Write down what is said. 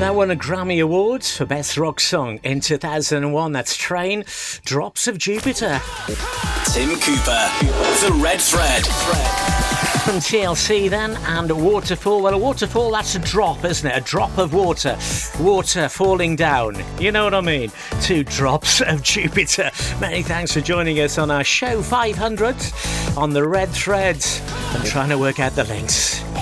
That won a Grammy Award for Best Rock Song in 2001. That's Train, Drops of Jupiter. Tim Cooper, The Red Thread. From TLC then, and Waterfall. Well, a waterfall, that's a drop, isn't it? A drop of water. Water falling down. You know what I mean? 2 drops of Jupiter. Many thanks for joining us on our show 500 on The Red Thread. I'm trying to work out the links.